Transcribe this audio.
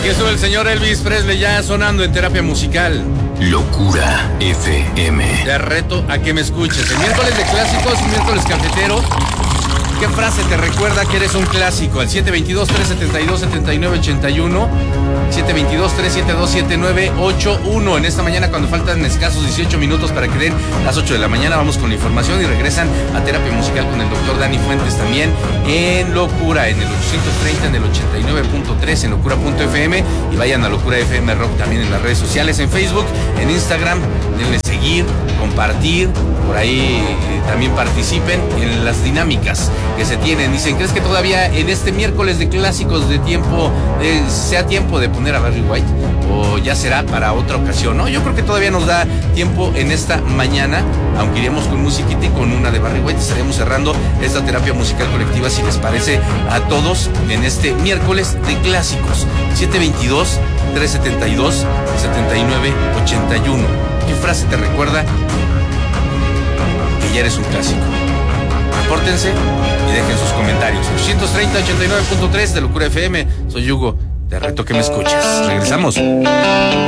Aquí estuvo el señor Elvis Presley ya sonando en terapia musical. Locura FM. Te reto a que me escuches. El miércoles de clásicos, miércoles cafetero. ¿Qué frase te recuerda que eres un clásico? Al 722-372-7981. 722-372-7981. En esta mañana, cuando faltan escasos 18 minutos para que den las 8 de la mañana, vamos con la información y regresan a terapia musical con el doctor Dani Fuentes también en Locura, en el 830, en el 89.3, en locura.fm, y vayan a Locura FM Rock también en las redes sociales, en Facebook, en Instagram. Denle seguir, compartir, por ahí también participen en las dinámicas que se tienen. Dicen, ¿crees que todavía en este miércoles de clásicos de tiempo sea tiempo de poner a Barry White? ¿O ya será para otra ocasión? No, yo creo que todavía nos da tiempo en esta mañana, aunque iremos con musiquita y con una de Barry White. Estaremos cerrando esta terapia musical colectiva, si les parece a todos, en miércoles de clásicos. 722-372-7981. ¿Qué frase te recuerda que ya eres un clásico? Repórtense y dejen sus comentarios. 830-89.3 de Locura FM. Soy Hugo. Te reto que me escuches. Regresamos.